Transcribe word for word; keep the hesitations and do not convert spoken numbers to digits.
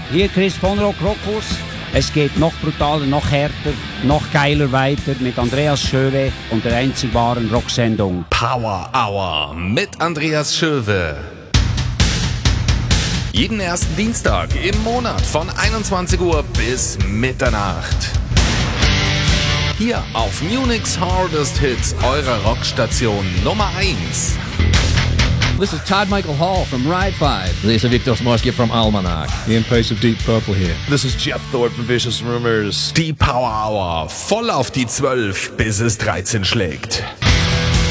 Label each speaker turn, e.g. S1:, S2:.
S1: Hier Chris von Rock Rockus. Es geht noch brutaler, noch härter, noch geiler weiter mit Andreas Schöwe und der einzig wahren Rocksendung
S2: Power Hour mit Andreas Schöwe. Jeden ersten Dienstag im Monat von einundzwanzig Uhr bis Mitternacht. Hier auf Munich's Hardest Hits, eurer Rockstation Nummer eins.
S3: This is Todd Michael Hall from Ride five. This is Victor Smorsky from Almanac.
S4: Ian Pace of Deep Purple here.
S5: This is Jeff Thorpe from Vicious Rumors.
S2: Die Power Hour, voll auf die zwölf, bis es dreizehn schlägt.